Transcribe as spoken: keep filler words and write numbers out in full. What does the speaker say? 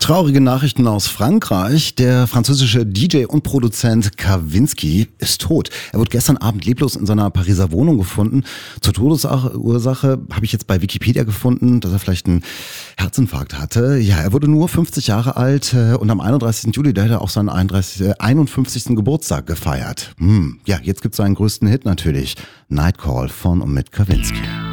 Traurige Nachrichten aus Frankreich. Der französische D J und Produzent Kavinsky ist tot. Er wurde gestern Abend leblos in seiner Pariser Wohnung gefunden. Zur Todesursache habe ich jetzt bei Wikipedia gefunden, dass er vielleicht einen Herzinfarkt hatte. Ja, er wurde nur fünfzig Jahre alt und am einunddreißigsten Juli, da hat er auch seinen einundfünfzigsten Geburtstag gefeiert. Hm, ja, jetzt gibt's seinen größten Hit natürlich. Night Call von und mit Kavinsky.